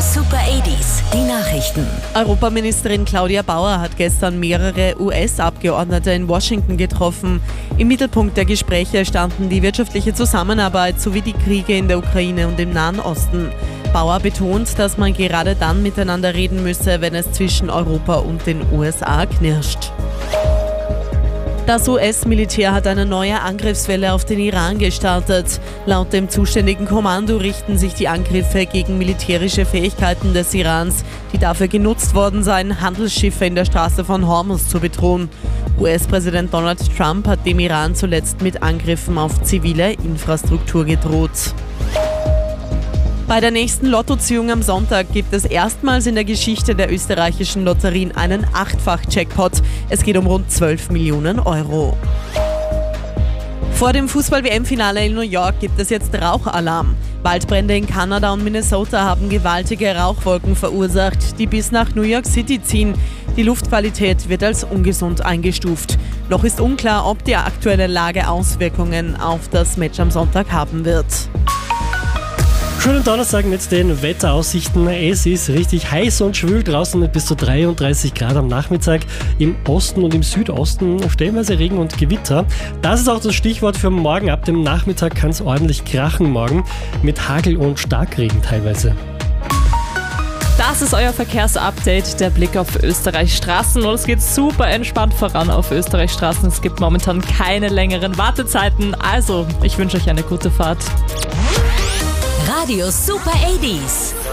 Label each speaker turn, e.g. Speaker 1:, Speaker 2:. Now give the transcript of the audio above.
Speaker 1: Super 80s, die Nachrichten.
Speaker 2: Europaministerin Claudia Bauer hat gestern mehrere US-Abgeordnete in Washington getroffen. Im Mittelpunkt der Gespräche standen die wirtschaftliche Zusammenarbeit sowie die Kriege in der Ukraine und im Nahen Osten. Bauer betont, dass man gerade dann miteinander reden müsse, wenn es zwischen Europa und den USA knirscht. Das US-Militär hat eine neue Angriffswelle auf den Iran gestartet. Laut dem zuständigen Kommando richten sich die Angriffe gegen militärische Fähigkeiten des Irans, die dafür genutzt worden seien, Handelsschiffe in der Straße von Hormuz zu bedrohen. US-Präsident Donald Trump hat dem Iran zuletzt mit Angriffen auf zivile Infrastruktur gedroht. Bei der nächsten Lottoziehung am Sonntag gibt es erstmals in der Geschichte der österreichischen Lotterien einen 8-fach-Jackpot. Es geht um rund 12 Millionen Euro. Vor dem Fußball-WM-Finale in New York gibt es jetzt Rauchalarm. Waldbrände in Kanada und Minnesota haben gewaltige Rauchwolken verursacht, die bis nach New York City ziehen. Die Luftqualität wird als ungesund eingestuft. Noch ist unklar, ob die aktuelle Lage Auswirkungen auf das Match am Sonntag haben wird.
Speaker 3: Schönen Donnerstag mit den Wetteraussichten. Es ist richtig heiß und schwül draußen mit bis zu 33 Grad am Nachmittag. Im Osten und im Südosten stellenweise Regen und Gewitter. Das ist auch das Stichwort für morgen. Ab dem Nachmittag kann es ordentlich krachen morgen mit Hagel und Starkregen teilweise.
Speaker 4: Das ist euer Verkehrsupdate, der Blick auf Österreichs Straßen. Und es geht super entspannt voran auf Österreichs Straßen. Es gibt momentan keine längeren Wartezeiten. Also, ich wünsche euch eine gute Fahrt.
Speaker 1: Radio Super 80s.